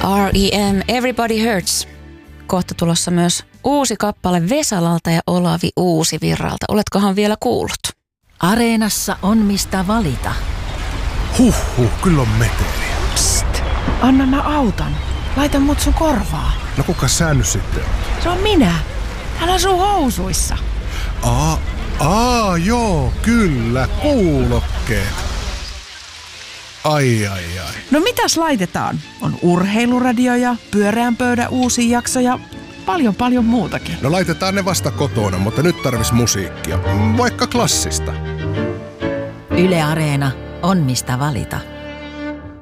R.E.M. Everybody Hurts. Kohta tulossa myös uusi kappale Vesalalta ja Olavi Uusivirralta. Oletkohan vielä kuullut? Areenassa on mistä valita. Kyllä on meteliä. Psst, anna mä autan. Laita mut sun korvaa. No kuka sä nyt sitten on? Se on minä. Hän on sun housuissa. Joo, kyllä, kuulokkeet. Ai. No mitäs laitetaan? On urheiluradio ja pyöreän pöydän uusi jakso ja paljon muutakin. No laitetaan ne vasta kotona, mutta nyt tarvis musiikkia. Vaikka klassista. Yle Areena on mistä valita.